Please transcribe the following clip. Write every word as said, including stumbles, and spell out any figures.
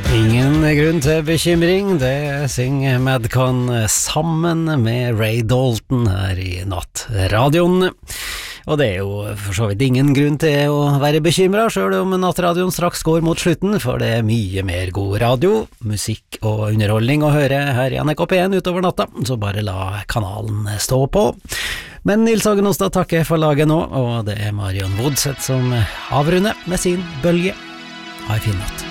Ingen grunn til bekymring, det synger Madcon sammen med Ray Dalton her i Nattradioen. Og det er jo for så vidt ingen grunn til å være bekymret, selv om Nattradioen straks går mot slutten, for det er mye mer god radio, musikk og underholdning å høre her i N R K P én utover natta, så bare la kanalen stå på. Men Nils Agenostad takker for laget nå, og det er Marion Wodseth som avrunder med sin bølge. Ha en fin natt.